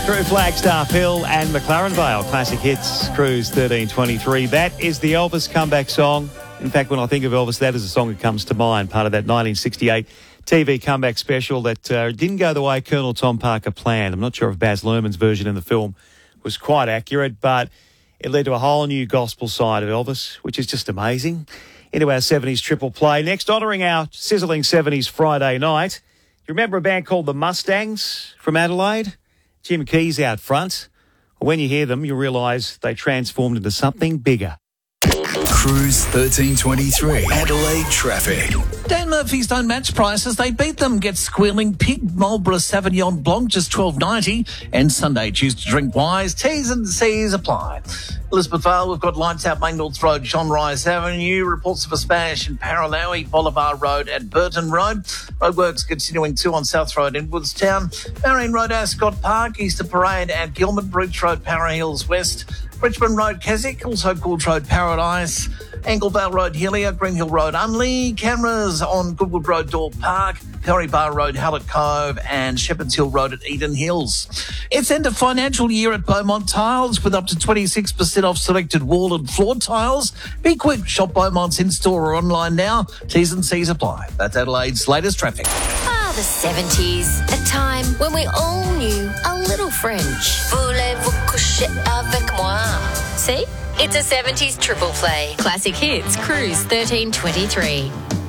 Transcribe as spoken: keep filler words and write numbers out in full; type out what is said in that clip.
Through Flagstaff Hill and McLaren Vale, classic hits, Cruise thirteen twenty-three. That is the Elvis comeback song. In fact, when I think of Elvis, that is the song that comes to mind, part of that nineteen sixty-eight T V comeback special that uh, didn't go the way Colonel Tom Parker planned. I'm not sure if Baz Luhrmann's version in the film was quite accurate, but it led to a whole new gospel side of Elvis, which is just amazing. Into our seventies triple play. Next, honouring our sizzling seventies Friday night. You remember a band called the Mustangs from Adelaide? Jim Keys out front. When you hear them, you realise they transformed into something bigger. Cruise thirteen twenty-three. Adelaide traffic. Dan Murphy's don't match prices. They beat them. Get squealing pig Marlborough Sauvignon Blanc, just twelve ninety. And Sunday, choose to drink wise. T's and C's apply. Elizabeth Vale, we've got lights out Main North Road, John Rice Avenue. Reports of a smash in Paralowie, Bolivar Road and Burton Road. Roadworks continuing too on South Road in Woodstown. Marion Road, Ascot Park, Easter Parade and Gilman Bridge Road, Para Hills West. Richmond Road, Keswick, also Gould Road, Paradise. Anglevale Road, Hillier, Green Hill Road, Unley. Cameras on Goodwood Road, Dorp Park. Perry Bar Road, Hallett Cove and Shepherd's Hill Road at Eden Hills. It's end of financial year at Beaumont Tiles with up to twenty-six percent off selected wall and floor tiles. Be quick, shop Beaumont's in-store or online now. T's and C's apply. That's Adelaide's latest traffic. Ah, the seventies, a time when we all knew a little French. Voulez-vous coucher avec moi? See? It's a seventies triple play. Classic hits, Cruise thirteen twenty-three.